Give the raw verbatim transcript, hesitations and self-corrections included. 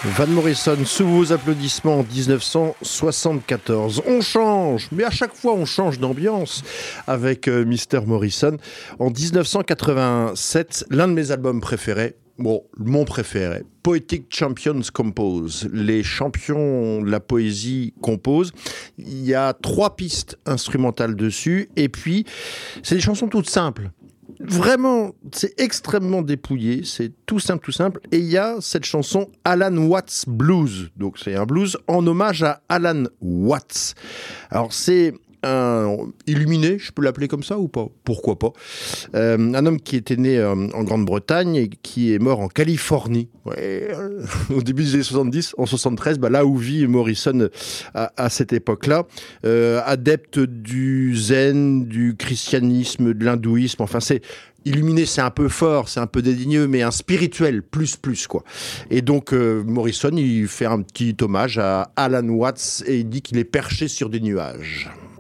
Van Morrison, sous vos applaudissements en dix-neuf cent soixante-quatorze. On change, mais à chaque fois on change d'ambiance avec euh, Mister Morrison. En dix-neuf cent quatre-vingt-sept, l'un de mes albums préférés, bon, mon préféré, Poetic Champions Compose. Les champions de la poésie composent. Il y a trois pistes instrumentales dessus, et puis c'est des chansons toutes simples. Vraiment, c'est extrêmement dépouillé, c'est tout simple, tout simple. Et il y a cette chanson Alan Watts Blues. Donc c'est un blues en hommage à Alan Watts. Alors c'est un illuminé, je peux l'appeler comme ça ou pas ? Pourquoi pas ? euh, Un homme qui était né euh, en Grande-Bretagne et qui est mort en Californie. Ouais, euh, au début des années soixante-dix, en soixante-treize, bah, là où vit Morrison à, à cette époque-là. Euh, adepte du zen, du christianisme, de l'hindouisme, enfin c'est... Illuminé, c'est un peu fort, c'est un peu dédaigneux, mais un spirituel, plus, plus, quoi. Et donc, euh, Morrison, il fait un petit hommage à Alan Watts et il dit qu'il est perché sur des nuages.